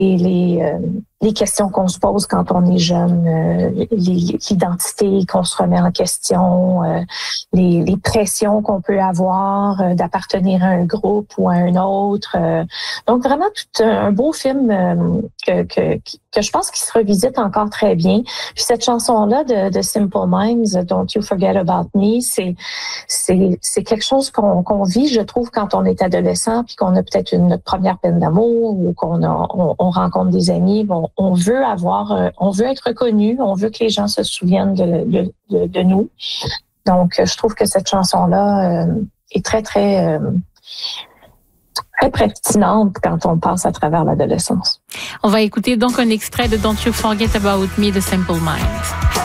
les questions qu'on se pose quand on est jeune, l'identité qu'on se remet en question, les pressions qu'on peut avoir d'appartenir à un groupe ou à un autre. Donc vraiment tout un beau film que je pense qu'il se revisite encore très bien. Puis cette chanson-là de Simple Minds, Don't You Forget About Me, c'est quelque chose qu'on vit, je trouve, quand on est adolescent, puis qu'on a peut-être notre première peine d'amour ou on rencontre des amis. Bon, on veut être reconnu, on veut que les gens se souviennent de nous. Donc, je trouve que cette chanson-là est très, très, très pertinente quand on passe à travers l'adolescence. On va écouter donc un extrait de Don't You Forget About Me de Simple Minds.